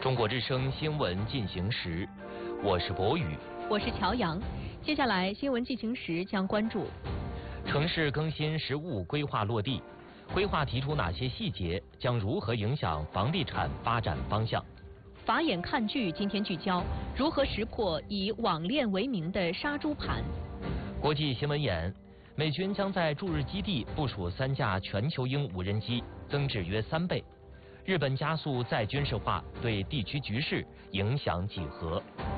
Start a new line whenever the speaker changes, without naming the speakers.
中国之声新闻进行时，我是博宇，
我是乔阳。接下来新闻进行时将关注：
城市更新实务规划落地，规划提出哪些细节，将如何影响房地产发展方向？
法眼看剧今天聚焦如何识破以网恋为名的杀猪盘。
国际新闻眼：美军将在驻日基地部署3架全球鹰无人机，增至约3倍。日本加速再军事化，对地区局势影响几何？